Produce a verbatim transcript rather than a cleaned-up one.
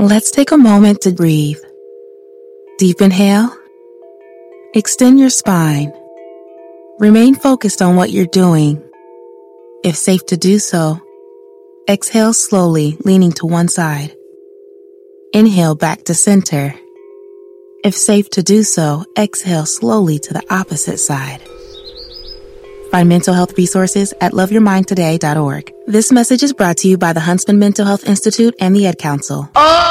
Let's take a moment to breathe. Deep inhale. Extend your spine. Remain focused on what you're doing. If safe to do so, exhale slowly, leaning to one side. Inhale back to center. If safe to do so, exhale slowly to the opposite side. Find mental health resources at love your mind today dot org. This message is brought to you by the Huntsman Mental Health Institute and the Ad Council. Oh!